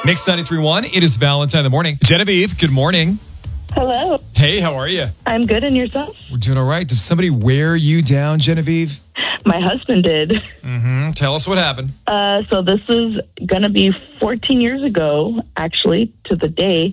Mix 93.1, it is Valentine in the morning. Genevieve, good morning. Hello. Hey, how are you? I'm good, and yourself? We're doing all right. Did somebody wear you down, Genevieve? My husband did. Tell us what happened. So this is going to be 14 years ago, actually, to the day.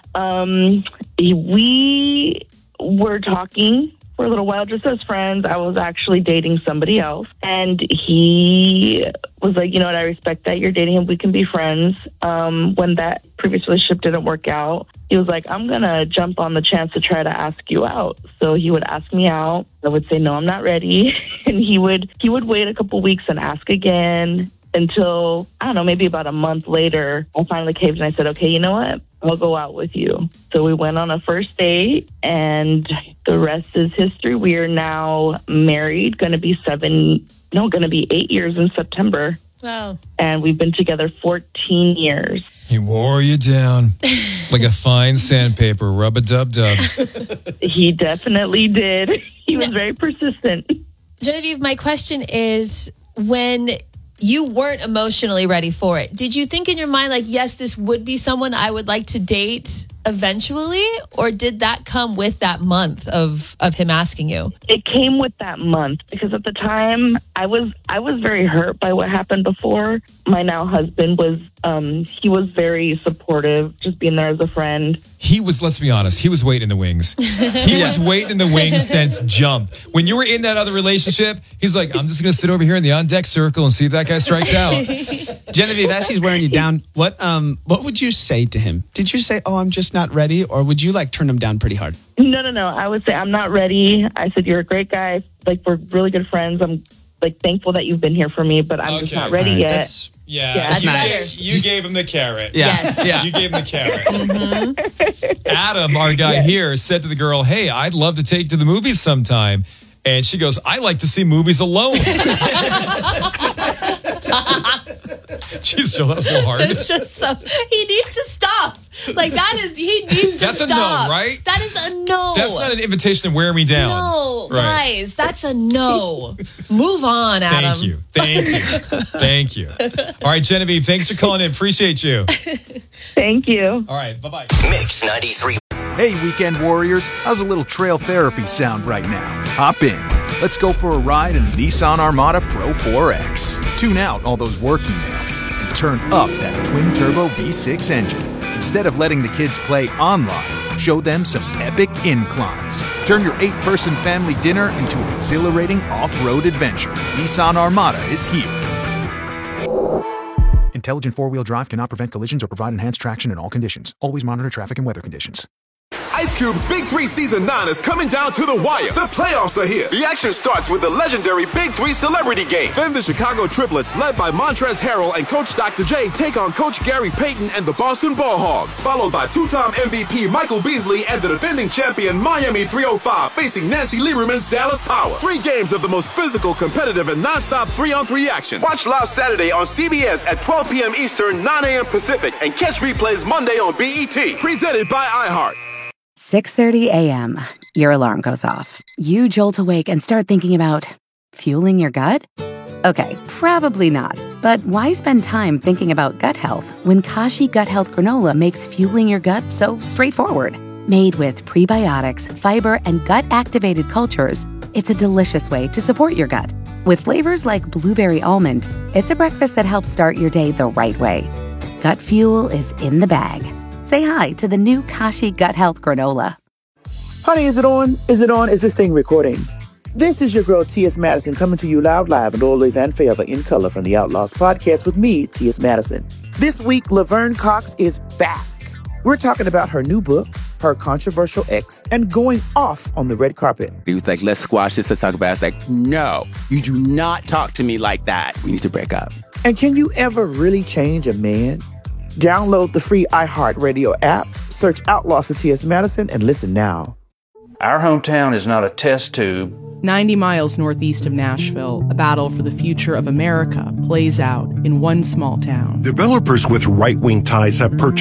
We were talking for a little while just as friends. I was actually dating somebody else, and he was like, you know what, I respect that you're dating him. We can be friends. When that previous relationship didn't work out, he was like, I'm going to jump on the chance to try to ask you out. So he would ask me out. I would say, no, I'm not ready. And he would wait a couple weeks and ask again until, I don't know, maybe about a month later, I finally caved and I said, okay, you know what? I'll go out with you. So we went on a first date, and the rest is history. We are now married, going to be 8 years in September. Wow. And we've been together 14 years. He wore you down like a fine sandpaper, rub-a-dub-dub. He definitely did. He was very persistent. Genevieve, my question is, when you weren't emotionally ready for it, did you think in your mind, like, yes, this would be someone I would like to date eventually? Or did that come with that month of him asking you? It came with that month because at the time I was very hurt by what happened before. My now husband was, he was very supportive, just being there as a friend. He was, let's be honest, he was waiting in the wings. He was waiting in the wings since jump. When you were in that other relationship, he's like, I'm just going to sit over here in the on-deck circle and see if that guy strikes out. Genevieve, as he's wearing you down, what would you say to him? Did you say, oh, I'm just not ready? Or would you turn him down pretty hard? No. I would say, I'm not ready. I said, you're a great guy. We're really good friends. I'm thankful that you've been here for me, but I'm just not ready yet. Yeah, nice. You gave him the carrot. Yeah. Yes. Yeah. You gave him the carrot. Adam, our guy here, said to the girl, hey, I'd love to take you to the movies sometime. And she goes, I like to see movies alone. Jeez, Joe, that was a little hard. It's just so, he needs to stop. He needs to That's stop. a no, right? That is a no. That's not an invitation to wear me down. No, right. Guys, that's a no. Move on, Adam. Thank you. All right, Genevieve, thanks for calling in. Appreciate you. Thank you. All right, bye-bye. Mix 93. Hey, weekend warriors, how's a little trail therapy sound right now? Hop in. Let's go for a ride in the Nissan Armada Pro 4X. Tune out all those work emails and turn up that twin-turbo V6 engine. Instead of letting the kids play online, show them some epic inclines. Turn your 8-person family dinner into an exhilarating off-road adventure. Nissan Armada is here. Intelligent four-wheel drive cannot prevent collisions or provide enhanced traction in all conditions. Always monitor traffic and weather conditions. Ice Cube's Big 3 Season 9 is coming down to the wire. The playoffs are here. The action starts with the legendary Big 3 Celebrity Game. Then the Chicago Triplets, led by Montrezl Harrell and Coach Dr. J, take on Coach Gary Payton and the Boston Ball Hogs. Followed by two-time MVP Michael Beasley and the defending champion Miami 305 facing Nancy Lieberman's Dallas Power. 3 games of the most physical, competitive, and non-stop 3-on-3 action. Watch live Saturday on CBS at 12 p.m. Eastern, 9 a.m. Pacific, and catch replays Monday on BET. Presented by iHeart. 6:30 a.m. Your alarm goes off. You jolt awake and start thinking about fueling your gut? Okay, probably not. But why spend time thinking about gut health when Kashi Gut Health Granola makes fueling your gut so straightforward? Made with prebiotics, fiber, and gut-activated cultures, it's a delicious way to support your gut. With flavors like blueberry almond, it's a breakfast that helps start your day the right way. Gut fuel is in the bag. Say hi to the new Kashi Gut Health Granola. Honey, is it on? Is it on? Is this thing recording? This is your girl, T.S. Madison, coming to you live and always and forever in color from the Outlaws podcast with me, T.S. Madison. This week, Laverne Cox is back. We're talking about her new book, her controversial ex, and going off on the red carpet. He was like, let's squash this, let's talk about it. I was like, no, you do not talk to me like that. We need to break up. And can you ever really change a man? Download the free iHeartRadio app, search Outlaws with T.S. Madison, and listen now. Our hometown is not a test tube. 90 miles northeast of Nashville, a battle for the future of America plays out in one small town. Developers with right-wing ties have purchased